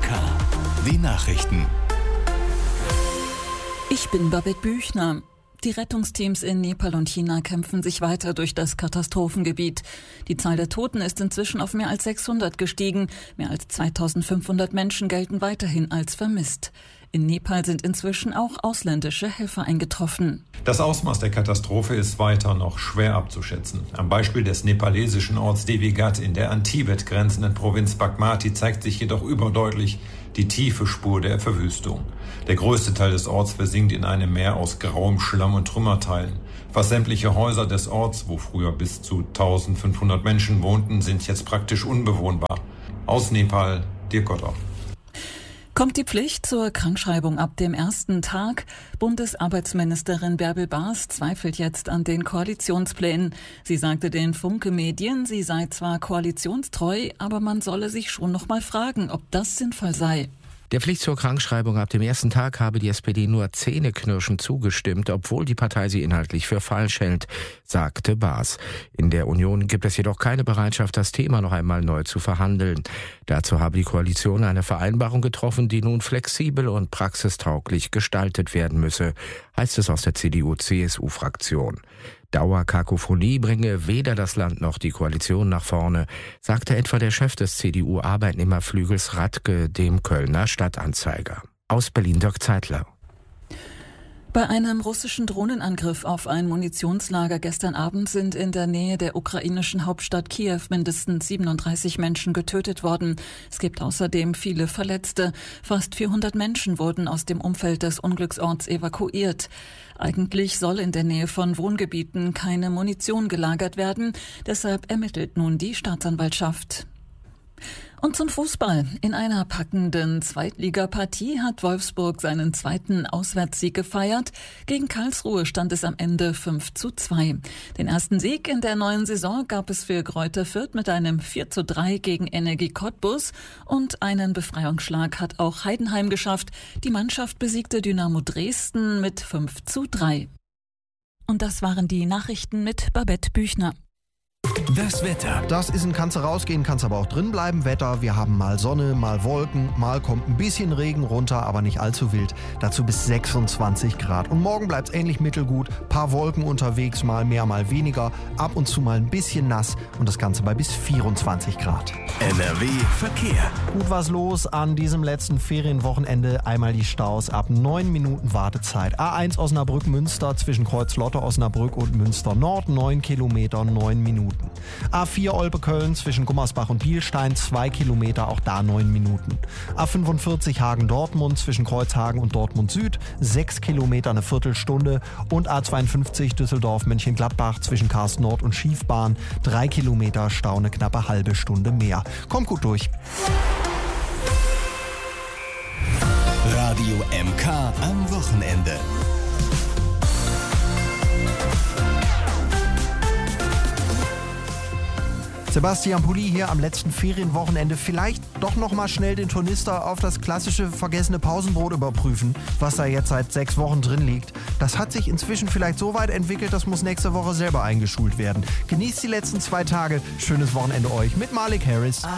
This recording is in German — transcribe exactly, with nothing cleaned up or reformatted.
K. Die Nachrichten. Ich bin Babette Büchner. Die Rettungsteams in Nepal und China kämpfen sich weiter durch das Katastrophengebiet. Die Zahl der Toten ist inzwischen auf mehr als sechshundert gestiegen. Mehr als zweitausendfünfhundert Menschen gelten weiterhin als vermisst. In Nepal sind inzwischen auch ausländische Helfer eingetroffen. Das Ausmaß der Katastrophe ist weiter noch schwer abzuschätzen. Am Beispiel des nepalesischen Orts Devigat in der an Tibet grenzenden Provinz Bagmati zeigt sich jedoch überdeutlich die tiefe Spur der Verwüstung. Der größte Teil des Orts versinkt in einem Meer aus grauem Schlamm und Trümmerteilen. Fast sämtliche Häuser des Orts, wo früher bis zu eintausendfünfhundert Menschen wohnten, sind jetzt praktisch unbewohnbar. Aus Nepal, Dirk Gotter. Kommt die Pflicht zur Krankschreibung ab dem ersten Tag? Bundesarbeitsministerin Bärbel Baas zweifelt jetzt an den Koalitionsplänen. Sie sagte den Funke Medien, sie sei zwar koalitionstreu, aber man solle sich schon noch mal fragen, ob das sinnvoll sei. Der Pflicht zur Krankschreibung ab dem ersten Tag habe die S P D nur zähneknirschend zugestimmt, obwohl die Partei sie inhaltlich für falsch hält, sagte Baas. In der Union gibt es jedoch keine Bereitschaft, das Thema noch einmal neu zu verhandeln. Dazu habe die Koalition eine Vereinbarung getroffen, die nun flexibel und praxistauglich gestaltet werden müsse, heißt es aus der C D U C S U-Fraktion. Dauerkakophonie bringe weder das Land noch die Koalition nach vorne, sagte etwa der Chef des C D U-Arbeitnehmerflügels Radke dem Kölner Stadtanzeiger. Aus Berlin Dirk Zeitler. Bei einem russischen Drohnenangriff auf ein Munitionslager gestern Abend sind in der Nähe der ukrainischen Hauptstadt Kiew mindestens siebenunddreißig Menschen getötet worden. Es gibt außerdem viele Verletzte. Fast vierhundert Menschen wurden aus dem Umfeld des Unglücksorts evakuiert. Eigentlich soll in der Nähe von Wohngebieten keine Munition gelagert werden. Deshalb ermittelt nun die Staatsanwaltschaft. Und zum Fußball. In einer packenden Zweitligapartie hat Wolfsburg seinen zweiten Auswärtssieg gefeiert. Gegen Karlsruhe stand es am Ende fünf zu zwei. Den ersten Sieg in der neuen Saison gab es für Greuther Fürth mit einem vier zu drei gegen Energie Cottbus. Und einen Befreiungsschlag hat auch Heidenheim geschafft. Die Mannschaft besiegte Dynamo Dresden mit fünf zu drei. Und das waren die Nachrichten mit Babette Büchner. Das Wetter. Das ist ein kannst du rausgehen, kannst aber auch drin bleiben Wetter. Wir haben mal Sonne, mal Wolken, mal kommt ein bisschen Regen runter, aber nicht allzu wild. Dazu bis sechsundzwanzig Grad. Und morgen bleibt's ähnlich mittelgut. Paar Wolken unterwegs, mal mehr, mal weniger. Ab und zu mal ein bisschen nass und das Ganze bei bis vierundzwanzig Grad. N R W Verkehr. Gut was los an diesem letzten Ferienwochenende. Einmal die Staus ab neun Minuten Wartezeit. A eins Osnabrück-Münster zwischen Kreuzlotte, Osnabrück und Münster Nord. neun Kilometer, neun Minuten. A vier Olpe-Köln zwischen Gummersbach und Bielstein, zwei Kilometer, auch da neun Minuten. A fünfundvierzig Hagen-Dortmund zwischen Kreuzhagen und Dortmund Süd, sechs Kilometer, eine Viertelstunde. Und A zweiundfünfzig Düsseldorf-Mönchengladbach zwischen Karst Nord und Schiefbahn, drei Kilometer, Stau, eine knappe halbe Stunde mehr. Kommt gut durch. Radio M K am Wochenende. Sebastian Pulli hier am letzten Ferienwochenende. Vielleicht doch noch mal schnell den Tornister auf das klassische vergessene Pausenbrot überprüfen, was da jetzt seit sechs Wochen drin liegt. Das hat sich inzwischen vielleicht so weit entwickelt, das muss nächste Woche selber eingeschult werden. Genießt die letzten zwei Tage. Schönes Wochenende euch mit Malik Harris.